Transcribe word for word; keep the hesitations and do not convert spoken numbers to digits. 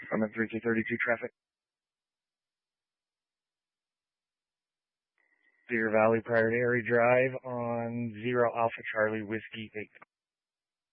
I'm in three two thirty-two traffic. Deer Valley Priory Drive on zero Alpha Charlie Whiskey eight.